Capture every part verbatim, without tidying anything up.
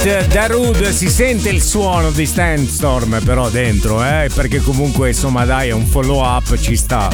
Beat Darude, si sente il suono di Sandstorm però dentro, eh, perché comunque insomma dai, è un follow up, ci sta.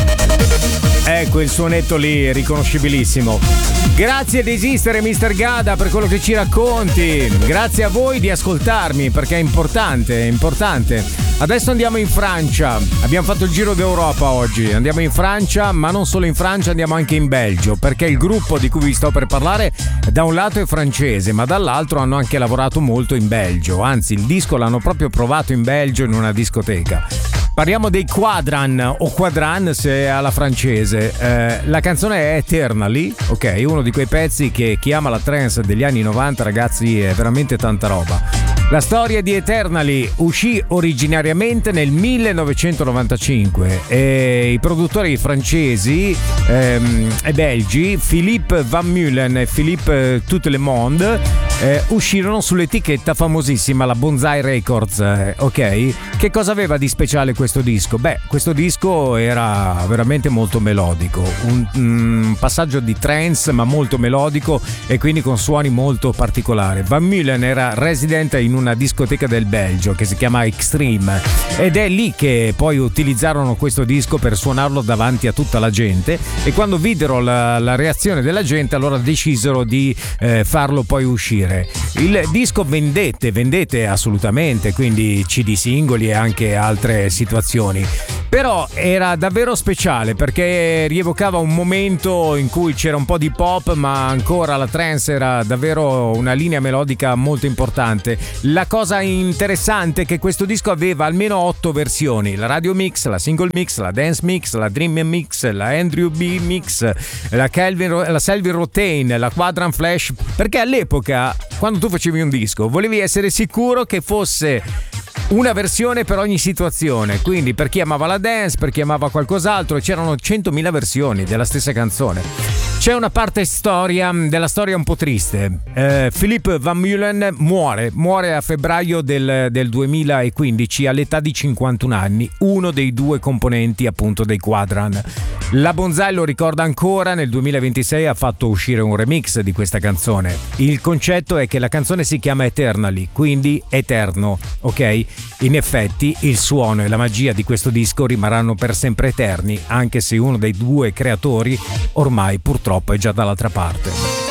Ecco il suonetto lì, riconoscibilissimo. Grazie di esistere mister Gada per quello che ci racconti. Grazie a voi di ascoltarmi, perché è importante, è importante. Adesso andiamo in Francia. Abbiamo fatto il giro d'Europa oggi. Andiamo in Francia, ma non solo in Francia, andiamo anche in Belgio, perché il gruppo di cui vi sto per parlare da un lato è francese, ma dall'altro hanno anche lavorato molto in Belgio. Anzi, il disco l'hanno proprio provato in Belgio in una discoteca. Parliamo dei Quadran o Quadran se è alla francese. Eh, la canzone è Eternally, ok? Uno di quei pezzi che chi ama la trance degli anni novanta, ragazzi, è veramente tanta roba. La storia di Eternally uscì originariamente nel millenovecentonovantacinque e i produttori francesi ehm, e belgi Philippe Van Meulen e Philippe Tout-le-Monde eh, uscirono sull'etichetta famosissima, la Bonzai Records, eh, ok? Che cosa aveva di speciale questo disco? Beh, questo disco era veramente molto melodico, un, un passaggio di trance ma molto melodico e quindi con suoni molto particolari. Van Meulen era residente in una discoteca del Belgio che si chiama Extreme ed è lì che poi utilizzarono questo disco per suonarlo davanti a tutta la gente, e quando videro la, la reazione della gente allora decisero di eh, farlo poi uscire. Il disco vendette, vendette assolutamente, quindi C D singoli e anche altre situazioni. Però era davvero speciale perché rievocava un momento in cui c'era un po' di pop, ma ancora la trance era davvero una linea melodica molto importante. La cosa interessante è che questo disco aveva almeno otto versioni: la radio mix, la single mix, la dance mix, la dream mix, la Andrew B mix, la Calvin, la Selvi Rotain, la Quadran Flash, perché all'epoca quando tu facevi un disco volevi essere sicuro che fosse una versione per ogni situazione, quindi per chi amava la dance, per chi amava qualcos'altro, c'erano centomila versioni della stessa canzone. C'è una parte storia della storia un po' triste. eh, Philippe Van Meulen muore muore a febbraio del, del duemilaquindici all'età di cinquantuno anni, uno dei due componenti appunto dei Quadran. La Bonzai lo ricorda ancora, nel duemilaventisei ha fatto uscire un remix di questa canzone. Il concetto è che la canzone si chiama Eternally, quindi eterno, ok? In effetti il suono e la magia di questo disco rimarranno per sempre eterni, anche se uno dei due creatori ormai purtroppo è già dall'altra parte.